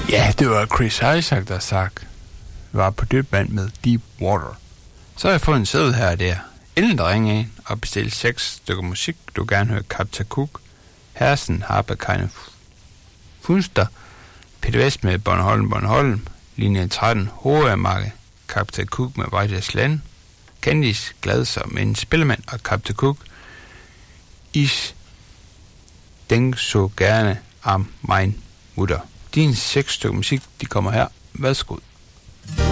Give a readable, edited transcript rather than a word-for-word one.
Ja, det var Chris Isaac, der sagt, var på dybt vand med Deep Water. Så har jeg fået en seddel her og der. Inden der ringer ind og bestille 6 stykker musik, du gerne hører Kapta Cook, Hersen, Harpe, Keine Funster, Peter Vest med Bornholm, linje 13, Hovedmarke, Kapta Cook med Vejdes Land, Candice, Glad som en spillemand og Kapta Cook, Is, denk så gerne am mein Mutter. Dine 6 stykker musik, de kommer her. Værsgo.